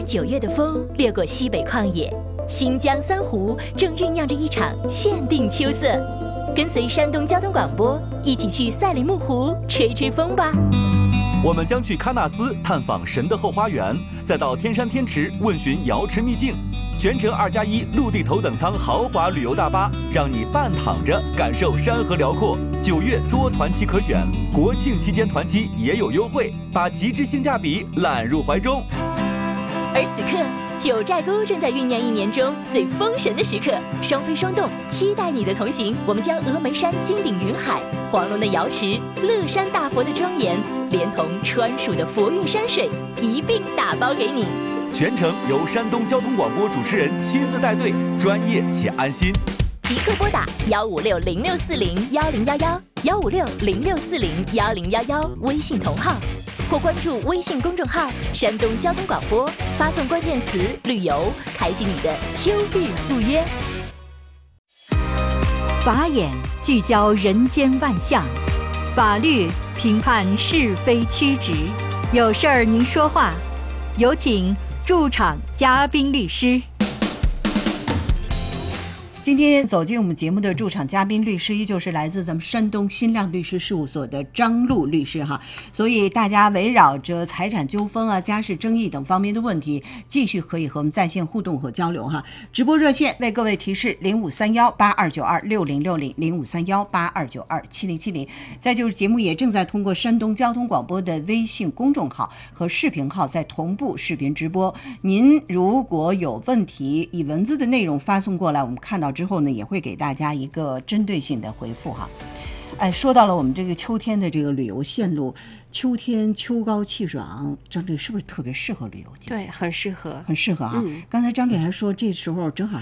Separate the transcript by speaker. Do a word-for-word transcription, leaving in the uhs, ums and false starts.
Speaker 1: 九月的风掠过西北旷野，新疆三湖正酝酿着一场限定秋色。跟随山东交通广播一起去赛里木湖吹吹风吧。
Speaker 2: 我们将去喀纳斯探访神的后花园，再到天山天池问询瑶池秘境。全程二加一陆地头等舱豪华旅游大巴，让你半躺着感受山河辽阔。九月多团期可选，国庆期间团期也有优惠，把极致性价比揽入怀中。
Speaker 1: 而此刻，九寨沟正在酝酿一年中最封神的时刻，双飞双动，期待你的同行。我们将峨眉山金顶云海、黄龙的瑶池、乐山大佛的庄严，连同川蜀的佛韵山水一并打包给你。
Speaker 2: 全程由山东交通广播主持人亲自带队，专业且安心。
Speaker 1: 即刻拨打幺五六零六四零幺零幺幺幺五六零六四零幺零幺幺微信同号，或关注微信公众号山东交通广播，发送关键词旅游，开启你的秋季赴约。
Speaker 3: 法眼聚焦人间万象，法律评判是非曲直，有事儿您说话，有请驻场嘉宾律师。
Speaker 4: 今天走进我们节目的驻场嘉宾律师依旧是来自咱们山东新亮律师事务所的张璐律师哈，所以大家围绕着财产纠纷啊、家事争议等方面的问题，继续可以和我们在线互动和交流哈。直播热线为各位提示零五三幺八二九二六零六零零五三幺八二九二七零七零。再就是节目也正在通过山东交通广播的微信公众号和视频号在同步视频直播。您如果有问题，以文字的内容发送过来，我们看到之后呢，也会给大家一个针对性的回复哈。哎，说到了我们这个秋天的这个旅游线路，秋天秋高气爽，张律是不是特别适合旅游？
Speaker 5: 对，很适合，
Speaker 4: 很适合啊。
Speaker 5: 嗯、
Speaker 4: 刚才张律还说，这时候正好